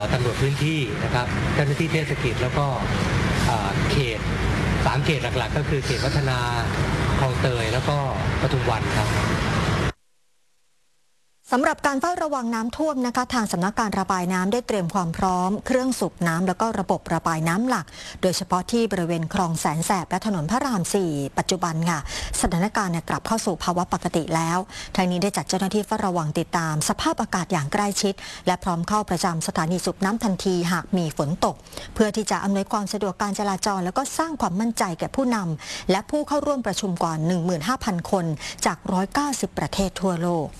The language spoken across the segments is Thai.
ตำรวจพื้นที่นะครับเจ้าหน้าที่เทศกิจแล้วก็เขต3 เขตหลักๆก็คือเขตวัฒนาคลองเตยแล้วก็ปทุมวันครับสำหรับการเฝ้าระวังน้ำท่วมนะคะทางสำนักการระบายน้ำได้เตรียมความพร้อมเครื่องสูบน้ำแล้วก็ระบบระบายน้ำหลักโดยเฉพาะที่บริเวณคลองแสนแสบและถนนพระราม 4 ปัจจุบันค่ะสถานการณ์กลับเข้าสู่ภาวะปกติแล้วทางนี้ได้จัดเจ้าหน้าที่เฝ้าระวังติดตามสภาพอากาศอย่างใกล้ชิดและพร้อมเข้าประจำสถานีสูบน้ำทันทีหากมีฝนตกเพื่อที่จะอำนวยความสะดวกการจราจรแล้วก็สร้างความมั่นใจแก่ผู้นำและผู้เข้าร่วมประชุมกว่า 15,000 คนจาก190 ประเทศทั่วโลก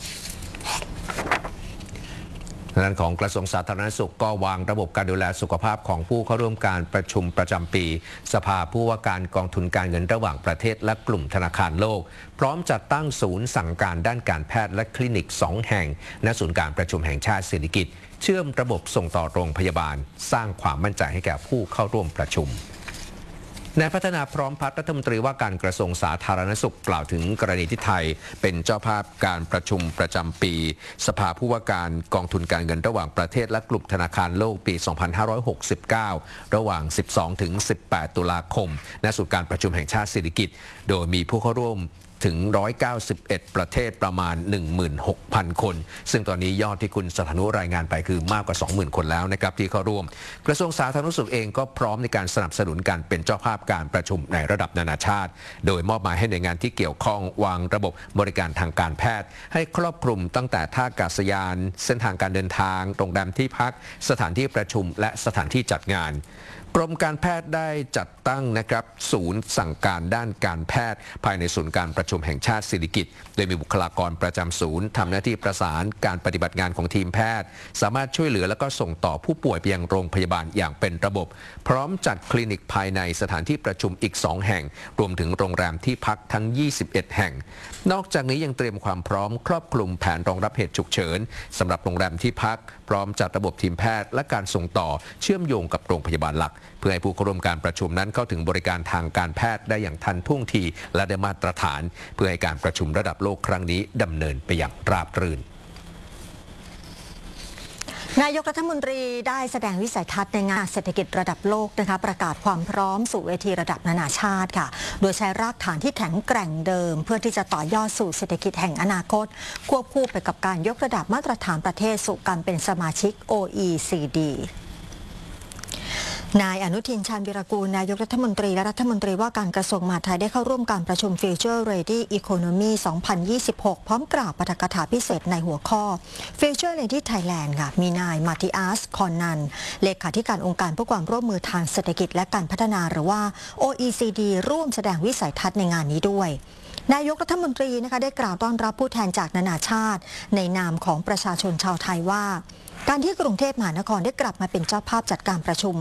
ด้านของกระทรวงสาธารณสุขก็วางระบบการดูแลสุขภาพของผู้เข้าร่วมการประชุมประจำปีสภาผู้ว่าการกองทุนการเงินระหว่างประเทศและกลุ่มธนาคารโลกพร้อมจัดตั้งศูนย์สั่งการด้านการแพทย์และคลินิก2 แห่งณศูนย์การประชุมแห่งชาติเศรษฐกิจเชื่อมระบบส่งต่อโรงพยาบาลสร้างความมั่นใจให้แก่ผู้เข้าร่วมประชุมนายพัฒนาพร้อมพัฒน์รัฐมนตรีว่าการกระทรวงสาธารณสุขกล่าวถึงกรณีที่ไทยเป็นเจ้าภาพการประชุมประจำปีสภาผู้ว่าการกองทุนการเงินระหว่างประเทศและกลุ่มธนาคารโลกปี 2569 ระหว่าง 12-18 ตุลาคมณศูนย์การประชุมแห่งชาติเศรษฐกิจโดยมีผู้เข้าร่วมถึง191 ประเทศประมาณ 16,000 คนซึ่งตอนนี้ยอดที่คุณสถานุรายงานไปคือมากกว่า 20,000 คนแล้วนะครับที่เข้าร่วมกระทรวงสาธารณสุขเองก็พร้อมในการสนับสนุนการเป็นเจ้าภาพการประชุมในระดับนานาชาติโดยมอบหมายให้หน่วยงานที่เกี่ยวข้องวางระบบบริการทางการแพทย์ให้ครอบคลุมตั้งแต่ท่าอากาศยานเส้นทางการเดินทางโรงแรมที่พักสถานที่ประชุมและสถานที่จัดงานกรมการแพทย์ได้จัดตั้งนะครับศูนย์สั่งการด้านการแพทย์ภายในศูนย์การประชุมแห่งชาติเศรษฐกิจโดยมีบุคลากรประจำศูนย์ทำหน้าที่ประสานการปฏิบัติงานของทีมแพทย์สามารถช่วยเหลือและก็ส่งต่อผู้ป่วยไปยังโรงพยาบาลอย่างเป็นระบบพร้อมจัดคลินิกภายในสถานที่ประชุมอีก2 แห่งรวมถึงโรงแรมที่พักทั้ง21 แห่งนอกจากนี้ยังเตรียมความพร้อมครอบคลุมแผนรองรับเหตุฉุกเฉินสำหรับโรงแรมที่พักพร้อมจัดระบบทีมแพทย์และการส่งต่อเชื่อมโยงกับโรงพยาบาลหลักเพื่อให้ผู้เข้าร่วมการประชุมนั้นเข้าถึงบริการทางการแพทย์ได้อย่างทันท่วงทีและได้มาตรฐานเพื่อให้การประชุมระดับโลกครั้งนี้ดำเนินไปอย่างราบรื่นนายกรัฐมนตรีได้แสดงวิสัยทัศน์ในงานเศรษฐกิจระดับโลกนะคะประกาศความพร้อมสู่เวทีระดับนานาชาติค่ะโดยใช้รากฐานที่แข็งแกร่งเดิมเพื่อที่จะต่อยอดสู่เศรษฐกิจแห่งอนาคตควบคู่ไปกับการยกระดับมาตรฐานประเทศสู่การเป็นสมาชิก OECDนายอนุทิน ชาญวิรากูลนายกรัฐมนตรีและรัฐมนตรีว่าการกระทรวงมหาดไทยได้เข้าร่วมการประชุม Future Ready Economy 2026 พร้อมกล่าวปาฐกถาพิเศษในหัวข้อ Future Ready Thailand ค่ะมีนายมาติอัส คอนนันเลขาธิการองค์การเพื่อความร่วมมือทางเศรษฐกิจและการพัฒนาหรือว่า OECD ร่วมแสดงวิสัยทัศน์ในงานนี้ด้วยนายกรัฐมนตรีนะคะได้กล่าวต้อนรับผู้แทนจากนานาชาติในนามของประชาชนชาวไทยว่าการที่กรุงเทพมหานครได้กลับมาเป็นเจ้าภาพจัดการประชุม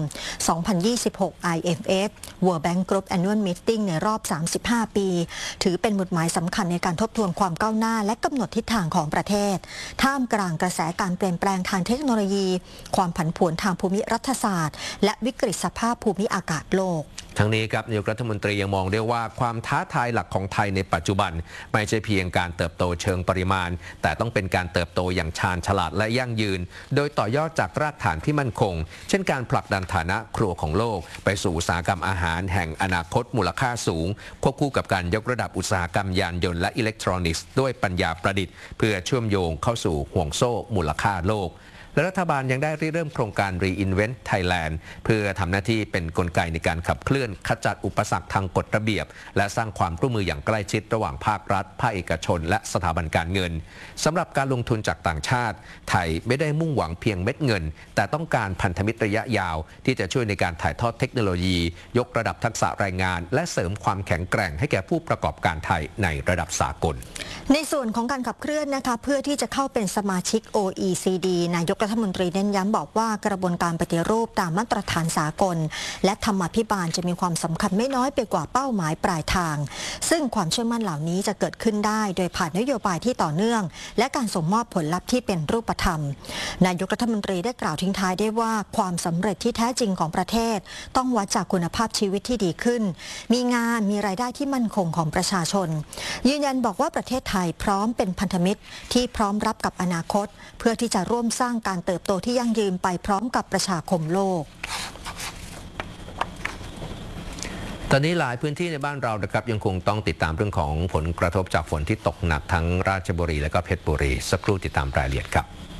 2026 IMF World Bank Group Annual Meeting ในรอบ 35 ปีถือเป็นหมุดหมายสำคัญในการทบทวนความก้าวหน้าและกำหนดทิศทางของประเทศท่ามกลางกระแสการเปลี่ยนแปลงทางเทคโนโลยีความผันผวนทางภูมิรัฐศาสตร์และวิกฤตสภาพภูมิอากาศโลกทั้งนี้ครับนายกรัฐมนตรียังมองได้ว่าความท้าทายหลักของไทยในปัจจุบันไม่ใช่เพียงการเติบโตเชิงปริมาณแต่ต้องเป็นการเติบโตอย่างชาญฉลาดและยั่งยืนโดยต่อยอดจากรากฐานที่มั่นคงเช่นการผลักดันฐานะครัวของโลกไปสู่อุตสาหกรรมอาหารแห่งอนาคตมูลค่าสูงควบคู่กับการยกระดับอุตสาหกรรมยานยนต์และอิเล็กทรอนิกส์ด้วยปัญญาประดิษฐ์เพื่อเชื่อมโยงเข้าสู่ห่วงโซ่มูลค่าโลกและรัฐบาลยังได้เริ่มโครงการ Reinvent Thailand เพื่อทำหน้าที่เป็นกลไกในการขับเคลื่อนขจัดอุปสรรคทางกฎระเบียบและสร้างความร่วมมืออย่างใกล้ชิดระหว่างภาครัฐภาคเอกชนและสถาบันการเงินสำหรับการลงทุนจากต่างชาติไทยไม่ได้มุ่งหวังเพียงเม็ดเงินแต่ต้องการพันธมิตรระยะยาวที่จะช่วยในการถ่ายทอดเทคโนโลยียกระดับทักษะแรงงานและเสริมความแข็งแกร่งให้แก่ผู้ประกอบการไทยในระดับสากลในส่วนของการขับเคลื่อนนะคะเพื่อที่จะเข้าเป็นสมาชิก OECD นายกรัฐมนตรีเน้นย้ำบอกว่ากระบวนการปฏิรูปตามมาตรฐานสากลและธรรมาภิบาลจะมีความสำคัญไม่น้อยไปกว่าเป้าหมายปลายทางซึ่งความเชื่อมั่นเหล่านี้จะเกิดขึ้นได้โดยผ่านนโยบายที่ต่อเนื่องและการส่งมอบผลลัพธ์ที่เป็นรูปธรรมนายกรัฐมนตรีได้กล่าวทิ้งท้ายได้ว่าความสำเร็จที่แท้จริงของประเทศต้องวัดจากคุณภาพชีวิตที่ดีขึ้นมีงานมีรายได้ที่มั่นคงของประชาชนยืนยันบอกว่าประเทศไทยพร้อมเป็นพันธมิตรที่พร้อมรับกับอนาคตเพื่อที่จะร่วมสร้างการการเติบโตที่ยั่งยืนไปพร้อมกับประชาคมโลกตอนนี้หลายพื้นที่ในบ้านเรานะครับยังคงต้องติดตามเรื่องของผลกระทบจากฝนที่ตกหนักทั้งราชบุรีและก็เพชรบุรีสักครู่ติดตามรายละเอียดครับ